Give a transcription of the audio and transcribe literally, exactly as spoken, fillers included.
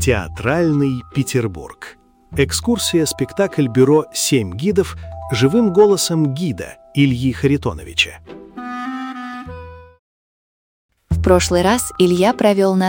Театральный Петербург. Экскурсия-спектакль бюро «Семь гидов» живым голосом гида Ильи Харитоновича. В прошлый раз Илья провел нас